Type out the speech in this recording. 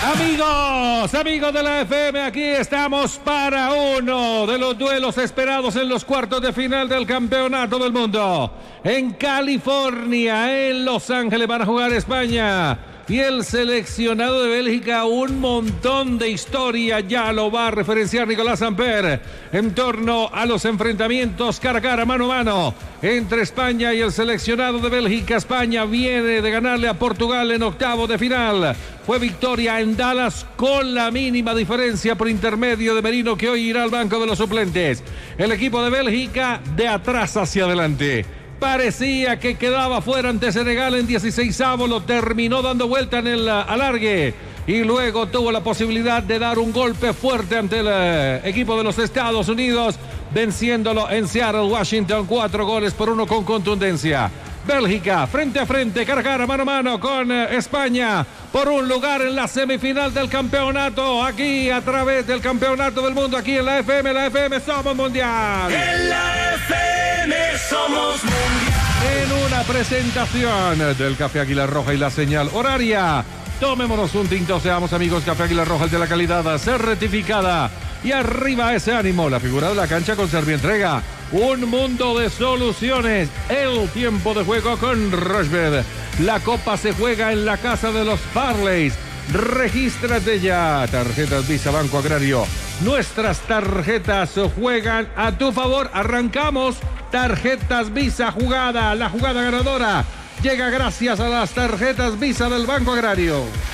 Amigos de la FM, aquí estamos para uno de los duelos esperados en los cuartos de final del Campeonato del Mundo. En California, en Los Ángeles, van a jugar España y el seleccionado de Bélgica. Un montón de historia ya lo va a referenciar Nicolás Samper en torno a los enfrentamientos cara a cara, mano a mano, entre España y el seleccionado de Bélgica. España viene de ganarle a Portugal en octavos de final. Fue victoria en Dallas con la mínima diferencia por intermedio de Merino, que hoy irá al banco de los suplentes. El equipo de Bélgica de atrás hacia adelante. Parecía que quedaba fuera ante Senegal en 16avos, lo terminó dando vuelta en el alargue y luego tuvo la posibilidad de dar un golpe fuerte ante el equipo de los Estados Unidos, venciéndolo en Seattle, Washington, 4-1 con contundencia. Bélgica frente a frente, cara a cara, mano a mano con España por un lugar en la semifinal del campeonato, aquí a través del Campeonato del Mundo, aquí en la FM somos mundial. En la FM somos mundial. En una presentación del Café Águila Roja y la señal horaria. Tomémonos un tinto, seamos amigos. Café Águila Roja, el de la calidad certificada. Y arriba ese ánimo, la figura de la cancha con Servientrega. Un mundo de soluciones. El tiempo de juego con Rochbet. La copa se juega en la casa de los Farleys. Regístrate ya. Tarjetas Visa Banco Agrario. Nuestras tarjetas juegan a tu favor. Arrancamos. Tarjetas Visa jugada. La jugada ganadora llega gracias a las tarjetas Visa del Banco Agrario.